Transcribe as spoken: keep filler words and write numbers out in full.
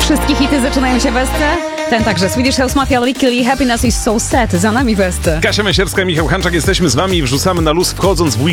Wszystkie hity zaczynają się w S C. Ten także. Swedish House Mafia, Lickily, Happiness is so sad. Za nami w S C. Kasia Mesierska, Michał Hanczak, jesteśmy z wami i wrzucamy na luz, wchodząc w weekend.